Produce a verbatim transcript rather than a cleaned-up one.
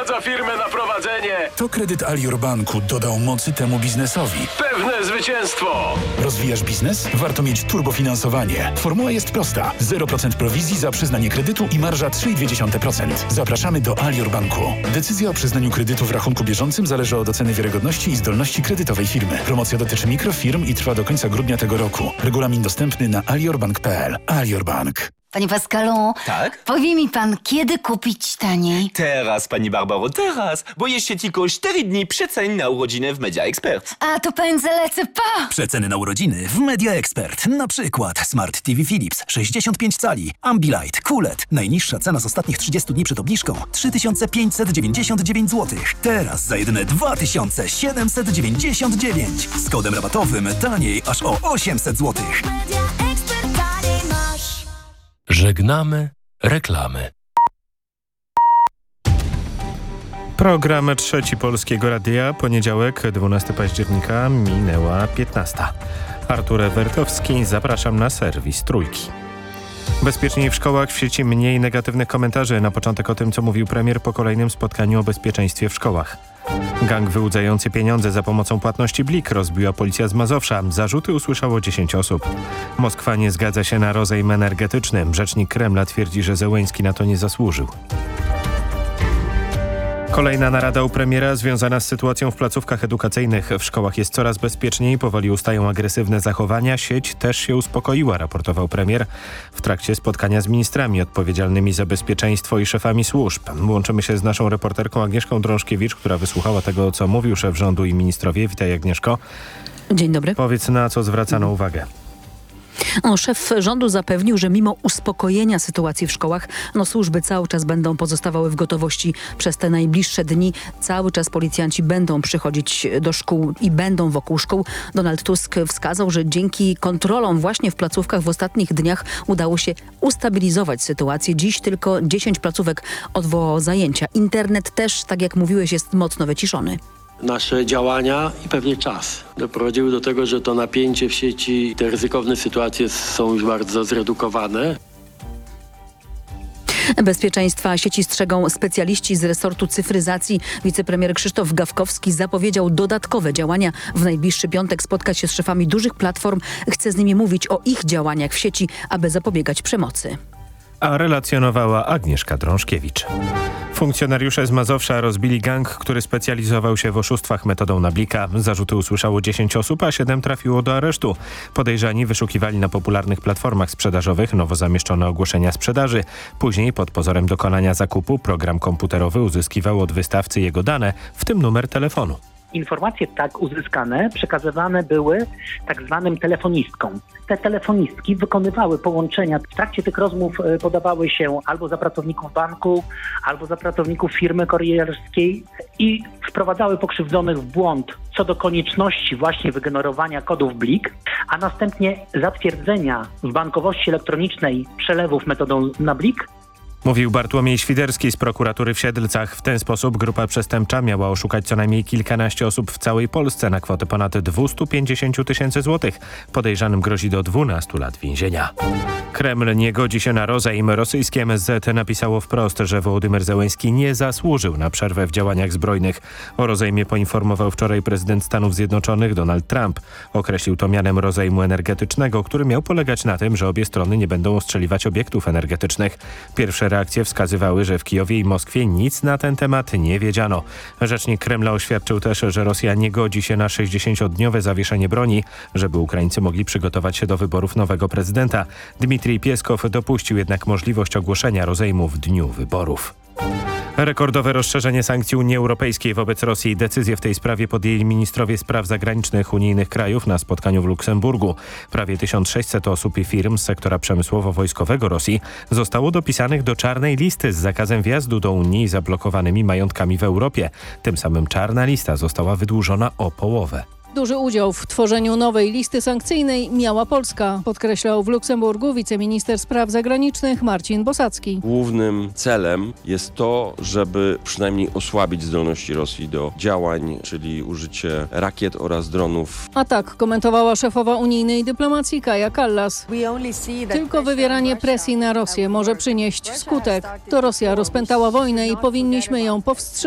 za firmę na prowadzenie. To kredyt Alior Banku dodał mocy temu biznesowi. Pewne zwycięstwo. Rozwijasz biznes? Warto mieć turbofinansowanie. Formuła jest prosta. zero procent prowizji za przyznanie kredytu i marża trzy przecinek dwa procent. Zapraszamy do Alior Banku. Decyzja o przyznaniu kredytu w rachunku bieżącym zależy od oceny wiarygodności i zdolności kredytowej firmy. Promocja dotyczy mikrofirm i trwa do końca grudnia tego roku. Regulamin dostępny na aliorbank kropka p l. Alior Bank. Panie Pascalu, Tak? powie mi pan, kiedy kupić taniej? Teraz, pani Barbaro, teraz, bo jeszcze tylko cztery dni przeceń na urodziny w Media Expert. A, to pędzę, lecę, pa! Przeceny na urodziny w Media Expert. Na przykład Smart T V Philips sześćdziesiąt pięć cali, Ambilight, Q L E D. Najniższa cena z ostatnich trzydziestu dni przed obniżką trzy tysiące pięćset dziewięćdziesiąt dziewięć złotych. Teraz za jedyne dwa tysiące siedemset dziewięćdziesiąt dziewięć. Z kodem rabatowym taniej aż o osiemset złotych. Żegnamy reklamy. Program Trzeci Polskiego Radia, poniedziałek, dwunastego października, minęła piętnasta. Artur Ewertowski, zapraszam na serwis Trójki. Bezpieczniej w szkołach, w sieci mniej negatywnych komentarzy. Na początek o tym, co mówił premier po kolejnym spotkaniu o bezpieczeństwie w szkołach. Gang wyłudzający pieniądze za pomocą płatności Blik rozbiła policja z Mazowsza. Zarzuty usłyszało dziesięć osób. Moskwa nie zgadza się na rozejm energetyczny. Rzecznik Kremla twierdzi, że Zełenski na to nie zasłużył. Kolejna narada u premiera związana z sytuacją w placówkach edukacyjnych. W szkołach jest coraz bezpieczniej, powoli ustają agresywne zachowania. Sieć też się uspokoiła, raportował premier w trakcie spotkania z ministrami odpowiedzialnymi za bezpieczeństwo i szefami służb. Łączymy się z naszą reporterką Agnieszką Drążkiewicz, która wysłuchała tego, co mówił szef rządu i ministrowie. Witaj, Agnieszko. Dzień dobry. Powiedz, na co zwracano uwagę. No, szef rządu zapewnił, że mimo uspokojenia sytuacji w szkołach, no służby cały czas będą pozostawały w gotowości przez te najbliższe dni. Cały czas policjanci będą przychodzić do szkół i będą wokół szkół. Donald Tusk wskazał, że dzięki kontrolom właśnie w placówkach w ostatnich dniach udało się ustabilizować sytuację. Dziś tylko dziesięć placówek odwołało zajęcia. Internet też, tak jak mówiłeś, jest mocno wyciszony. Nasze działania i pewnie czas doprowadziły do tego, że to napięcie w sieci, te ryzykowne sytuacje są już bardzo zredukowane. Bezpieczeństwa sieci strzegą specjaliści z resortu cyfryzacji. Wicepremier Krzysztof Gawkowski zapowiedział dodatkowe działania. W najbliższy piątek spotkać się z szefami dużych platform. Chce z nimi mówić o ich działaniach w sieci, aby zapobiegać przemocy. A relacjonowała Agnieszka Drążkiewicz. Funkcjonariusze z Mazowsza rozbili gang, który specjalizował się w oszustwach metodą Nablika. Zarzuty usłyszało dziesięć osób, a siedem trafiło do aresztu. Podejrzani wyszukiwali na popularnych platformach sprzedażowych nowo zamieszczone ogłoszenia sprzedaży. Później pod pozorem dokonania zakupu program komputerowy uzyskiwał od wystawcy jego dane, w tym numer telefonu. Informacje tak uzyskane przekazywane były tak zwanym telefonistkom. Te telefonistki wykonywały połączenia. W trakcie tych rozmów podawały się albo za pracowników banku, albo za pracowników firmy kurierskiej i wprowadzały pokrzywdzonych w błąd co do konieczności właśnie wygenerowania kodów Blik, a następnie zatwierdzenia w bankowości elektronicznej przelewów metodą na Blik. Mówił Bartłomiej Świderski z prokuratury w Siedlcach. W ten sposób grupa przestępcza miała oszukać co najmniej kilkanaście osób w całej Polsce na kwotę ponad dwieście pięćdziesiąt tysięcy złotych. Podejrzanym grozi do dwunastu lat więzienia. Kreml nie godzi się na rozejm. Rosyjskie M S Z napisało wprost, że Wołodymyr Zełenski nie zasłużył na przerwę w działaniach zbrojnych. O rozejmie poinformował wczoraj prezydent Stanów Zjednoczonych Donald Trump. Określił to mianem rozejmu energetycznego, który miał polegać na tym, że obie strony nie będą ostrzeliwać obiektów energetycznych. Pierwsze reakcje wskazywały, że w Kijowie i Moskwie nic na ten temat nie wiedziano. Rzecznik Kremla oświadczył też, że Rosja nie godzi się na sześćdziesięciodniowe zawieszenie broni, żeby Ukraińcy mogli przygotować się do wyborów nowego prezydenta. Dmitrij Pieskow dopuścił jednak możliwość ogłoszenia rozejmu w dniu wyborów. Rekordowe rozszerzenie sankcji Unii Europejskiej wobec Rosji. Decyzję w tej sprawie podjęli ministrowie spraw zagranicznych unijnych krajów na spotkaniu w Luksemburgu. Prawie tysiąc sześćset osób i firm z sektora przemysłowo-wojskowego Rosji zostało dopisanych do czarnej listy z zakazem wjazdu do Unii i zablokowanymi majątkami w Europie. Tym samym czarna lista została wydłużona o połowę. Duży udział w tworzeniu nowej listy sankcyjnej miała Polska, podkreślał w Luksemburgu wiceminister spraw zagranicznych Marcin Bosacki. Głównym celem jest to, żeby przynajmniej osłabić zdolności Rosji do działań, czyli użycie rakiet oraz dronów. A tak komentowała szefowa unijnej dyplomacji Kaja Kallas. Tylko wywieranie presji na Rosję może przynieść skutek. To Rosja rozpętała wojnę i powinniśmy ją powstrzymać.